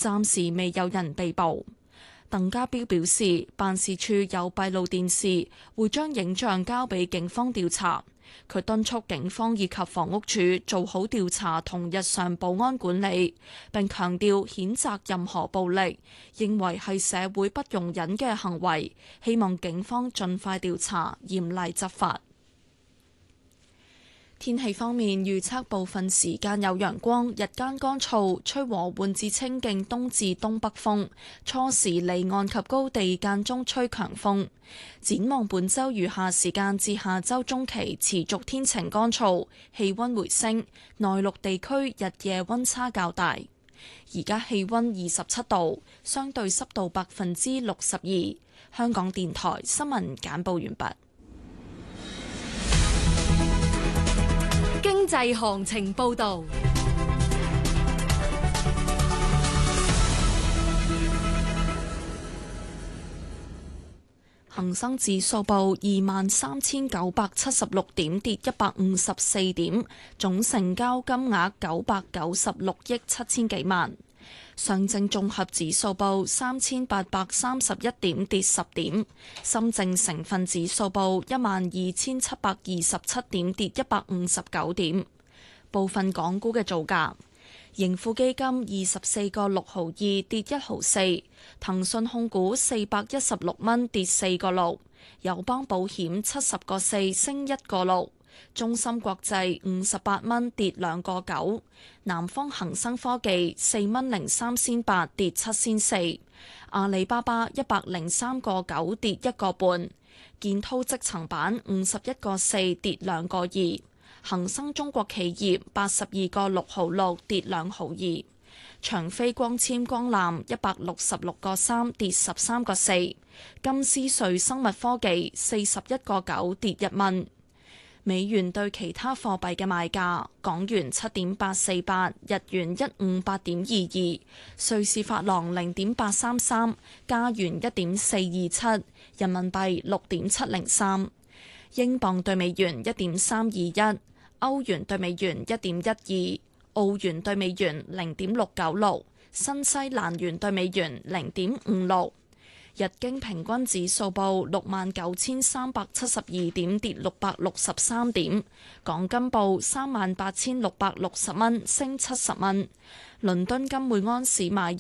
暫時未有人被捕。鄧家彪表示，辦事處有閉路電視，會將影像交俾警方調查。佢敦促警方以及房屋署做好調查同日常保安管理，並強調譴責任何暴力，認為係社會不容忍嘅行為，希望警方盡快調查，嚴厲執法。天氣方面，預測部分時間有陽光，日間乾燥，吹和緩至清勁東至東北風，初時離岸及高地間中吹強風。展望本週餘下時間至下週中期持續天晴乾燥，氣溫回升，內陸地區日夜溫差較大。而家氣溫27度，相對濕度62%。香港電台新聞簡報完畢。 經濟行情報道。 恒生指數報23,976點，跌154點，總成交金額996億7千幾萬。上證綜合指數報3,831點，跌10點。深證成分指數報12,727點，跌159點。部分港股嘅造價：盈富基金24個6毫2，跌1毫4；騰訊控股416蚊，跌4個6；友邦保險70個4，升1個6；中芯國際58蚊，跌2個9；南方恒生科技4蚊03仙8，跌7仙4；阿里巴巴103個9，跌1個半；建滔積層板51個4，跌2個2；恒生中國企業82個6毫6，跌2毫2；長飛光纖光纜166個3，跌13個4；金斯瑞生物科技41個9，跌1蚊。美元對其他貨幣嘅賣價：港元7.848，日元158.22，瑞士法郎0.833，加元1.427，人民幣6.703，英鎊對美元1.321，歐元對美元1.12，澳元對美元0.696，新西蘭元對美元0.56。日經平均指數報69,372點，跌663點。港金報38,660蚊，升70蚊。倫敦金每安士買入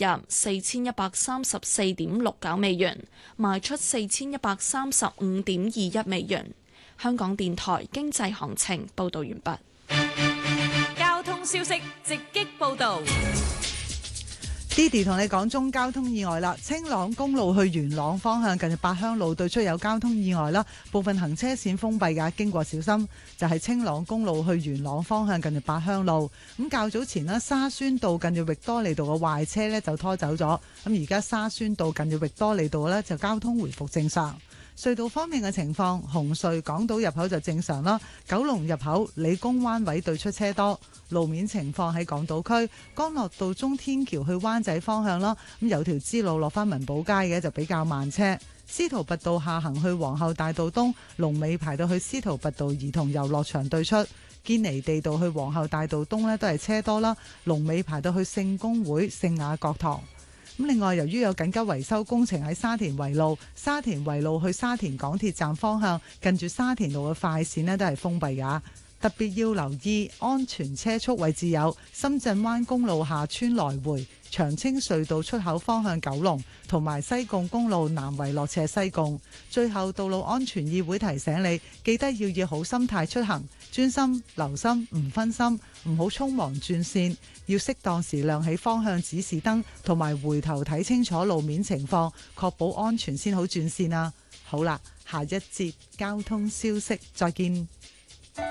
4134.69美元，賣出4135.21美元。香港電台經濟行情報道完畢。 交通消息直擊報道。 Didi 同你講中交通意外啦，青朗公路去元朗方向近住八鄉路對出有交通意外啦，部分行車線封閉㗎，經過小心。就係青朗公路去元朗方向近住八鄉路。咁較早前呢，沙宣道近住域多利道嘅壞車呢就拖走咗，咁而家沙宣道近住域多利道呢就交通回復正常。隧道方面嘅情況，紅隧港島入口就正常啦，九龍入口理工灣位對出車多。路面情況喺港島區，干諾道中天橋去灣仔方向啦，咁有條支路落翻民寶街嘅就比較慢車。司徒拔道下行去皇后大道東，龍尾排到去司徒拔道兒童遊樂場對出。堅尼地道去皇后大道東呢都係車多啦，龍尾排到去聖公會聖雅各堂。咁另外，由於有緊急維修工程喺沙田圍路，沙田圍路去沙田港鐵站方向，近住沙田路嘅快線呢都係封閉㗎。特別要留意安全車速位置有深圳灣公路下村來回、長青隧道出口方向九龍，同埋西貢公路南圍落斜西貢。最後，道路安全議會提醒你，記得要以好心態出行，專心留心，唔分心，唔好匆忙轉線，要適當時亮起方向指示燈，同埋回頭睇清楚路面情況，確保安全先好轉線啊！好啦，下一節交通消息，再見。